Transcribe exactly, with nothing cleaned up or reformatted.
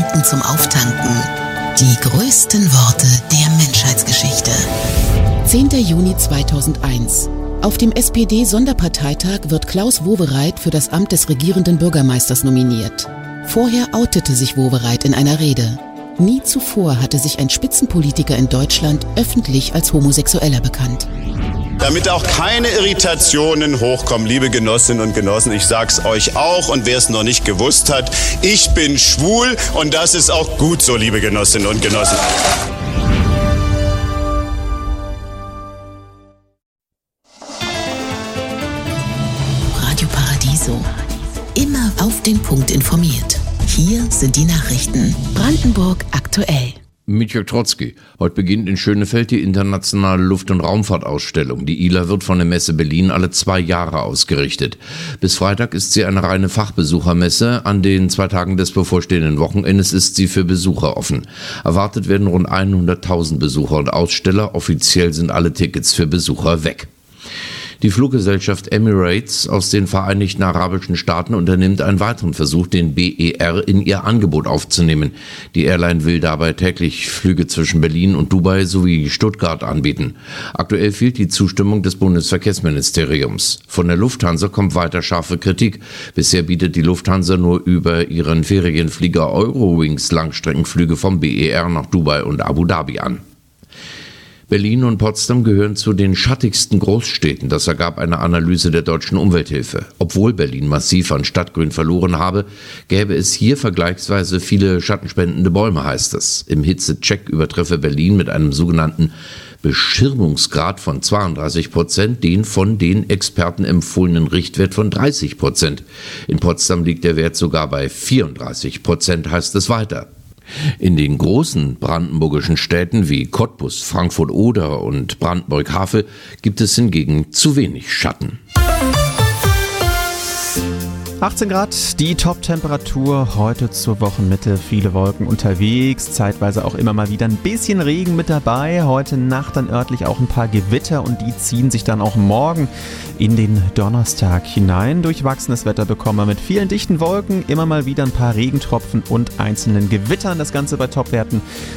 Minuten zum Auftanken. Die größten Worte der Menschheitsgeschichte. zehnter Juni zweitausendeins. Auf dem S P D-Sonderparteitag wird Klaus Wowereit für das Amt des regierenden Bürgermeisters nominiert. Vorher outete sich Wowereit in einer Rede. Nie zuvor hatte sich ein Spitzenpolitiker in Deutschland öffentlich als Homosexueller bekannt. Damit auch keine Irritationen hochkommen, liebe Genossinnen und Genossen, ich sag's euch auch und wer es noch nicht gewusst hat, ich bin schwul und das ist auch gut so, liebe Genossinnen und Genossen. Radio Paradiso. Immer auf den Punkt informiert. Hier sind die Nachrichten. Brandenburg aktuell. Mit Jörg Trotzki. Heute beginnt in Schönefeld die internationale Luft- und Raumfahrtausstellung. Die I L A wird von der Messe Berlin alle zwei Jahre ausgerichtet. Bis Freitag ist sie eine reine Fachbesuchermesse. An den zwei Tagen des bevorstehenden Wochenendes ist sie für Besucher offen. Erwartet werden rund hunderttausend Besucher und Aussteller. Offiziell sind alle Tickets für Besucher weg. Die Fluggesellschaft Emirates aus den Vereinigten Arabischen Staaten unternimmt einen weiteren Versuch, den B E R in ihr Angebot aufzunehmen. Die Airline will dabei täglich Flüge zwischen Berlin und Dubai sowie Stuttgart anbieten. Aktuell fehlt die Zustimmung des Bundesverkehrsministeriums. Von der Lufthansa kommt weiter scharfe Kritik. Bisher bietet die Lufthansa nur über ihren Ferienflieger Eurowings Langstreckenflüge vom B E R nach Dubai und Abu Dhabi an. Berlin und Potsdam gehören zu den schattigsten Großstädten. Das ergab eine Analyse der Deutschen Umwelthilfe. Obwohl Berlin massiv an Stadtgrün verloren habe, gäbe es hier vergleichsweise viele schattenspendende Bäume, heißt es. Im Hitzecheck übertreffe Berlin mit einem sogenannten Beschirmungsgrad von zweiunddreißig Prozent den von den Experten empfohlenen Richtwert von dreißig Prozent. In Potsdam liegt der Wert sogar bei vierunddreißig Prozent, heißt es weiter. In den großen brandenburgischen Städten wie Cottbus, Frankfurt-Oder und Brandenburg-Havel gibt es hingegen zu wenig Schatten. achtzehn Grad, die Top-Temperatur heute zur Wochenmitte. Viele Wolken unterwegs, zeitweise auch immer mal wieder ein bisschen Regen mit dabei. Heute Nacht dann örtlich auch ein paar Gewitter und die ziehen sich dann auch morgen in den Donnerstag hinein. Durchwachsenes Wetter bekommen wir mit vielen dichten Wolken, immer mal wieder ein paar Regentropfen und einzelnen Gewittern. Das Ganze bei Topwerten